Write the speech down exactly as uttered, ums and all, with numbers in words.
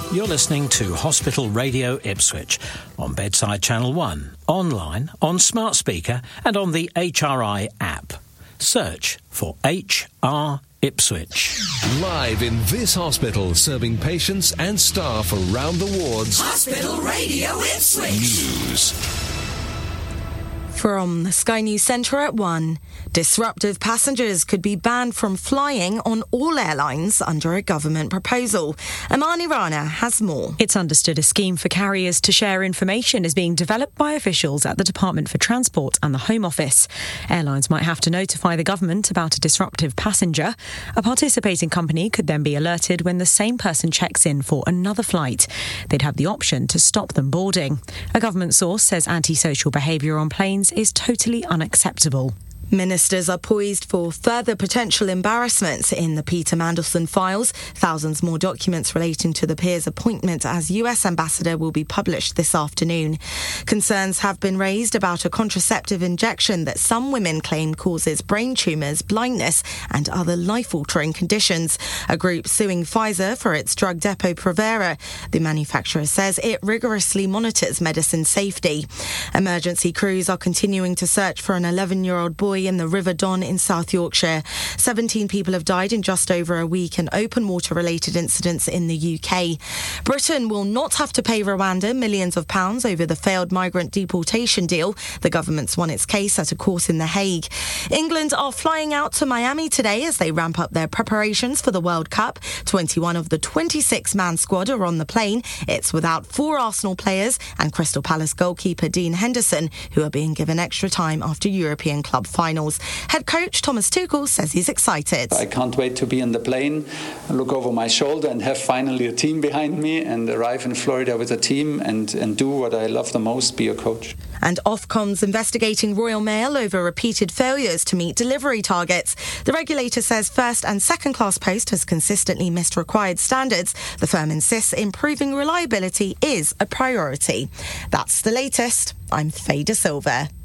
You're listening to Hospital Radio Ipswich on Bedside Channel one, online, on smart speaker and on the H R I app. Search for H R Ipswich. Live in this hospital, serving patients and staff around the wards. Hospital Radio Ipswich. News. From the Sky News Centre at one, disruptive passengers could be banned from flying on all airlines under a government proposal. Amani Rana has more. It's understood a scheme for carriers to share information is being developed by officials at the Department for Transport and the Home Office. Airlines might have to notify the government about a disruptive passenger. A participating company could then be alerted when the same person checks in for another flight. They'd have the option to stop them boarding. A government source says antisocial behaviour on planes is totally unacceptable. Ministers are poised for further potential embarrassments in the Peter Mandelson files. Thousands more documents relating to the peer's appointment as U S ambassador will be published this afternoon. Concerns have been raised about a contraceptive injection that some women claim causes brain tumours, blindness and other life-altering conditions. A group suing Pfizer for its drug Depo-Provera. The manufacturer says it rigorously monitors medicine safety. Emergency crews are continuing to search for an eleven-year-old boy in the River Don in South Yorkshire. seventeen people have died in just over a week in open water-related incidents in the U K. Britain will not have to pay Rwanda millions of pounds over the failed migrant deportation deal. The government's won its case at a court in The Hague. England are flying out to Miami today as they ramp up their preparations for the World Cup. twenty-one of the twenty-six man squad are on the plane. It's without four Arsenal players and Crystal Palace goalkeeper Dean Henderson, who are being given extra time after European club finals. Head coach Thomas Tuchel says he's excited. I can't wait to be in the plane, look over my shoulder and have finally a team behind me and arrive in Florida with a team and, and do what I love the most, be a coach. And Ofcom's investigating Royal Mail over repeated failures to meet delivery targets. The regulator says first and second class post has consistently missed required standards. The firm insists improving reliability is a priority. That's the latest. I'm Faye De Silva.